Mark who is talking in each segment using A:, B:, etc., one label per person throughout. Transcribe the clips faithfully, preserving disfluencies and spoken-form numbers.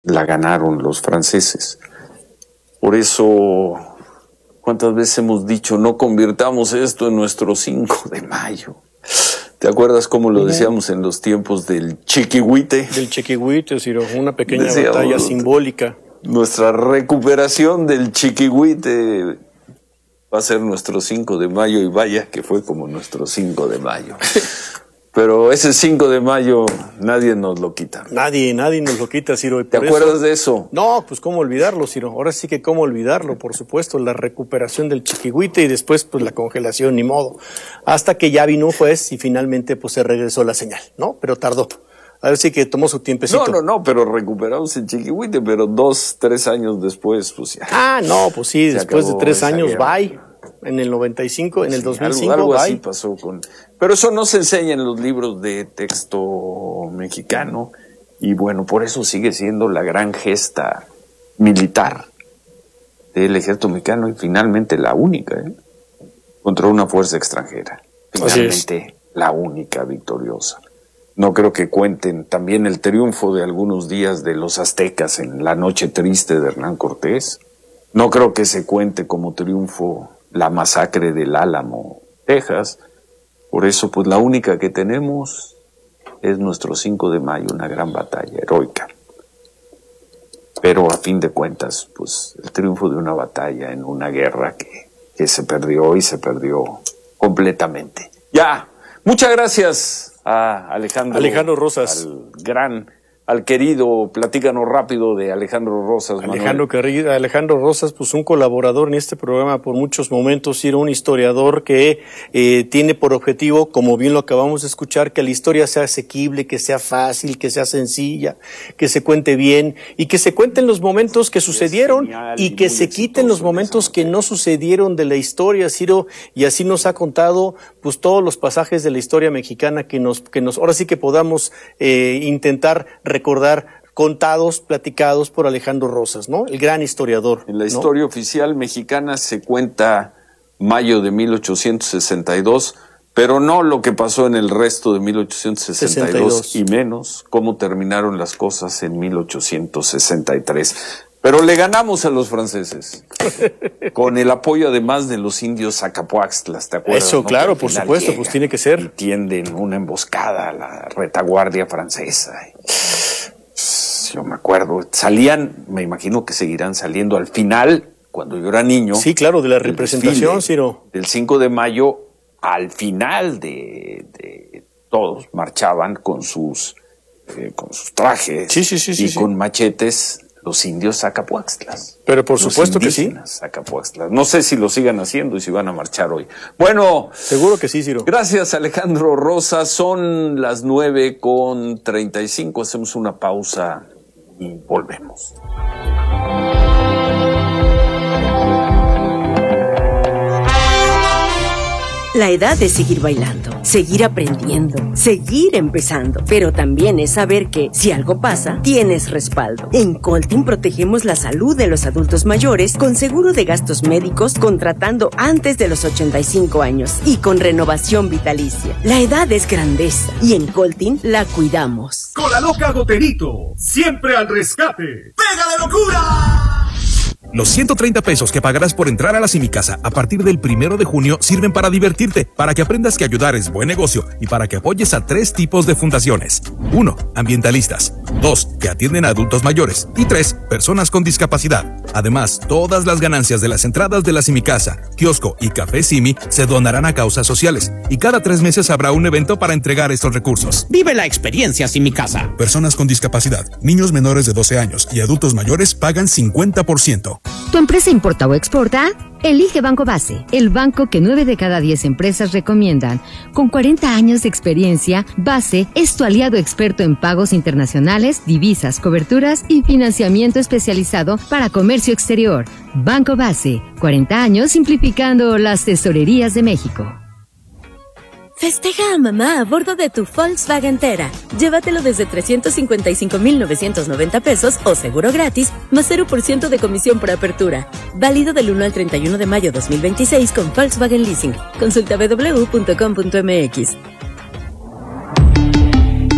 A: la ganaron los franceses. Por eso, ¿cuántas veces hemos dicho, no convirtamos esto en nuestro cinco de mayo? ¿Te acuerdas cómo lo decíamos en los tiempos del Chiquihuite?
B: Del Chiquihuite, Ciro, una pequeña decíamos, batalla simbólica.
A: Nuestra recuperación del Chiquihuite va a ser nuestro cinco de mayo, y vaya que fue como nuestro cinco de mayo. Pero ese cinco de mayo nadie nos lo quita.
B: Nadie, nadie nos lo quita, Ciro. Y
A: ¿Te
B: por
A: acuerdas
B: eso,
A: de eso?
B: No, pues cómo olvidarlo, Ciro. Ahora sí que cómo olvidarlo, por supuesto. La recuperación del Chiquihuite y después pues la congelación, ni modo. Hasta que ya vino un juez y finalmente pues se regresó la señal, ¿no? Pero tardó. A ver si que tomó su tiempecito.
A: No, no, no, pero recuperamos el Chiquihuite, pero dos, tres años después, pues ya.
B: Ah, no, pues sí, después de tres años, bye. En el noventa y cinco, en el
A: sí,
B: dos mil cinco,
A: algo, algo
B: bye.
A: así pasó con... Pero eso no se enseña en los libros de texto mexicano, y bueno, por eso sigue siendo la gran gesta militar del ejército mexicano, y finalmente la única, ¿eh? Contra una fuerza extranjera. Finalmente la única victoriosa. No creo que cuenten también el triunfo de algunos días de los aztecas en la noche triste de Hernán Cortés. No creo que se cuente como triunfo la masacre del Álamo, Texas. Por eso, pues la única que tenemos es nuestro cinco de mayo, una gran batalla heroica. Pero a fin de cuentas, pues el triunfo de una batalla en una guerra que, que se perdió y se perdió completamente. Ya, muchas gracias a Alejandro,
B: Alejandro Rosas,
A: al gran, al querido, platícanos rápido de Alejandro Rosas.
B: Alejandro, querido, Alejandro Rosas, pues un colaborador en este programa por muchos momentos, era un historiador que eh, tiene por objetivo, como bien lo acabamos de escuchar, que la historia sea asequible, que sea fácil, que sea sencilla, que se cuente bien y que se cuenten los momentos que sucedieron y que se quiten los momentos que no sucedieron de la historia, Ciro, y así nos ha contado pues todos los pasajes de la historia mexicana que nos, que nos, ahora sí que podamos eh, intentar recordar, contados, platicados por Alejandro Rosas, ¿no? El gran historiador.
A: En la
B: ¿no?
A: historia oficial mexicana se cuenta mayo de mil ochocientos sesenta y dos, pero no lo que pasó en el resto de mil ochocientos sesenta y dos, sesenta y dos. Y menos cómo terminaron las cosas en mil ochocientos sesenta y tres. Pero le ganamos a los franceses, con el apoyo además de los indios Zacapuaxtlas, ¿te acuerdas?
B: Eso,
A: ¿no?
B: claro, por supuesto, pues tiene que ser.
A: Y tienden una emboscada a la retaguardia francesa. Yo me acuerdo, salían, me imagino que seguirán saliendo al final, cuando yo era niño.
B: Sí, claro, de la representación, Ciro.
A: Del cinco de mayo, al final de, de todos marchaban con sus, eh, con sus trajes
B: sí, sí, sí,
A: y
B: sí,
A: con
B: sí.
A: machetes. Los indios Zacapuaxtlas.
B: Pero por supuesto que sí.
A: Zacapuaxtlas. No sé si lo sigan haciendo y si van a marchar hoy. Bueno.
B: Seguro que sí, Ciro.
A: Gracias, Alejandro Rosas. Son las nueve con treinta y cinco. Hacemos una pausa y volvemos.
C: La edad es seguir bailando, seguir aprendiendo, seguir empezando, pero también es saber que, si algo pasa, tienes respaldo. En Coltin protegemos la salud de los adultos mayores con seguro de gastos médicos contratando antes de los ochenta y cinco años y con renovación vitalicia. La edad es grandeza y en Coltin la cuidamos.
D: Con la loca Goterito, siempre al rescate. ¡Pega de locura!
E: Los ciento treinta pesos que pagarás por entrar a la Simicasa a partir del primero de junio sirven para divertirte, para que aprendas que ayudar es buen negocio y para que apoyes a tres tipos de fundaciones. Uno, ambientalistas. Dos, que atienden a adultos mayores. Y tres, personas con discapacidad. Además, todas las ganancias de las entradas de la Simicasa, kiosco y café Simi se donarán a causas sociales. Y cada tres meses habrá un evento para entregar estos recursos.
F: Vive la experiencia Simicasa.
E: Personas con discapacidad, niños menores de doce años y adultos mayores pagan cincuenta por ciento.
G: ¿Tu empresa importa o exporta? Elige Banco Base, el banco que nueve de cada diez empresas recomiendan. Con cuarenta años de experiencia, Base es tu aliado experto en pagos internacionales, divisas, coberturas y financiamiento especializado para comercio exterior. Banco Base, cuarenta años simplificando las tesorerías de México.
C: Festeja a mamá a bordo de tu Volkswagen Tera. Llévatelo desde trescientos cincuenta y cinco mil novecientos noventa pesos o seguro gratis, más cero por ciento de comisión por apertura. Válido del uno al treinta y uno de mayo dos mil veintiséis con Volkswagen Leasing. Consulta w w w punto com punto m x.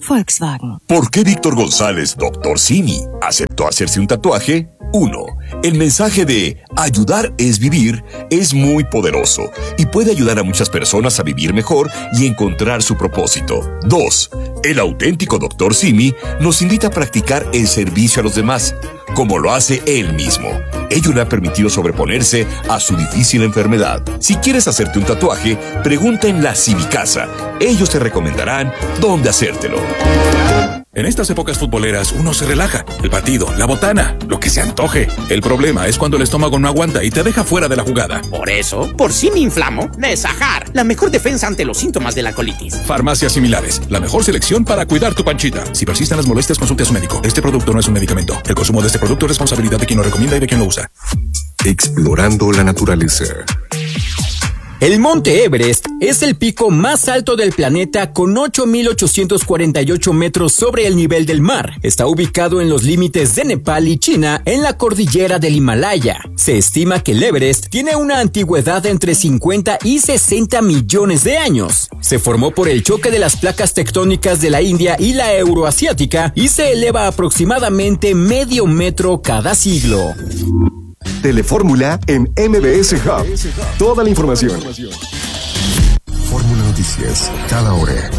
H: Volkswagen.
I: ¿Por qué Víctor González, doctor Simi, aceptó hacerse un tatuaje? uno. El mensaje de ayudar es vivir es muy poderoso y puede ayudar a muchas personas a vivir mejor y encontrar su propósito. dos. El auténtico doctor Simi nos invita a practicar el servicio a los demás, como lo hace él mismo. Ello le ha permitido sobreponerse a su difícil enfermedad. Si quieres hacerte un tatuaje, pregunta en la Simicasa. Ellos te recomendarán dónde hacértelo.
E: En estas épocas futboleras uno se relaja. El partido, la botana, lo que se antoje. El problema es cuando el estómago no aguanta y te deja fuera de la jugada.
F: Por eso, por si me inflamo, Nesajar, la mejor defensa ante los síntomas de la colitis.
E: Farmacias similares, la mejor selección para cuidar tu panchita. Si persisten las molestias, consulte a su médico. Este producto no es un medicamento. El consumo de este producto es responsabilidad de quien lo recomienda y de quien lo usa.
J: Explorando la naturaleza.
K: El Monte Everest es el pico más alto del planeta con ocho mil ochocientos cuarenta y ocho metros sobre el nivel del mar. Está ubicado en los límites de Nepal y China en la cordillera del Himalaya. Se estima que el Everest tiene una antigüedad entre cincuenta y sesenta millones de años. Se formó por el choque de las placas tectónicas de la India y la euroasiática y se eleva aproximadamente medio metro cada siglo.
J: Telefórmula en M B S Hub. Toda la información. Fórmula Noticias, cada hora.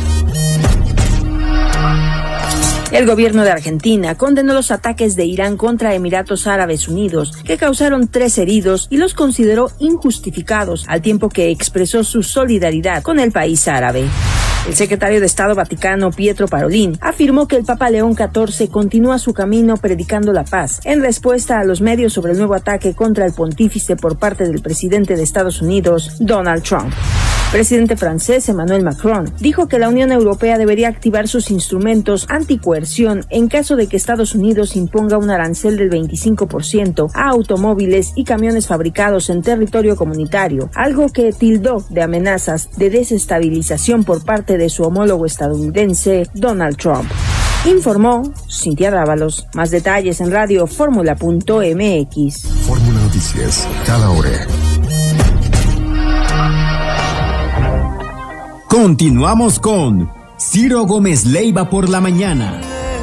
L: El gobierno de Argentina condenó los ataques de Irán contra Emiratos Árabes Unidos, que causaron tres heridos, y los consideró injustificados, al tiempo que expresó su solidaridad con el país árabe. El secretario de Estado Vaticano, Pietro Parolin, afirmó que el Papa León catorce continúa su camino predicando la paz, en respuesta a los medios sobre el nuevo ataque contra el pontífice por parte del presidente de Estados Unidos, Donald Trump. El presidente francés Emmanuel Macron dijo que la Unión Europea debería activar sus instrumentos anticoerción en caso de que Estados Unidos imponga un arancel del veinticinco por ciento a automóviles y camiones fabricados en territorio comunitario, algo que tildó de amenazas de desestabilización por parte de su homólogo estadounidense, Donald Trump. Informó Cintia Dávalos. Más detalles en radio fórmula punto m x.
J: Fórmula Noticias, cada hora.
M: Continuamos con Ciro Gómez Leiva por la mañana.